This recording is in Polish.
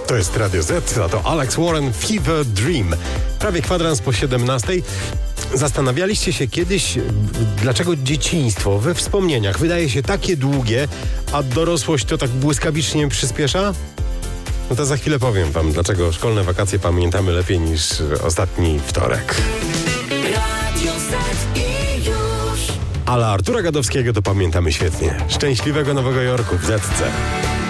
To jest Radio Z, a to Alex Warren, Fever Dream. Prawie kwadrans po 17. Zastanawialiście się kiedyś, dlaczego dzieciństwo we wspomnieniach wydaje się takie długie, a dorosłość to tak błyskawicznie przyspiesza? No to za chwilę powiem wam, dlaczego szkolne wakacje pamiętamy lepiej niż ostatni wtorek. Radio Z i już. Ale Artura Gadowskiego to pamiętamy świetnie. Szczęśliwego Nowego Jorku w Zetce.